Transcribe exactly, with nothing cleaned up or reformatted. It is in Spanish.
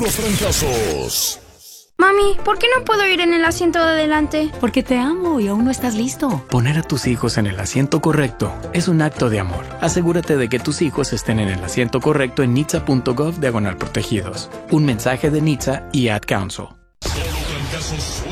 puros trancazos. Mami, ¿por qué no puedo ir en el asiento de adelante? Porque te amo y aún no estás listo. Poner a tus hijos en el asiento correcto es un acto de amor. Asegúrate de que tus hijos estén en el asiento correcto en nitsa punto gov diagonal protegidos. Un mensaje de Nitsa y Ad Council. Solo trancazos